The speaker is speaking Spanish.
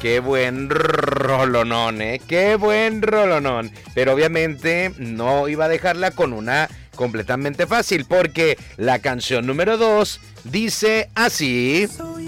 Qué buen rolonón, qué buen rolonón. Pero obviamente no iba a dejarla con una completamente fácil, porque la canción número 2 dice así.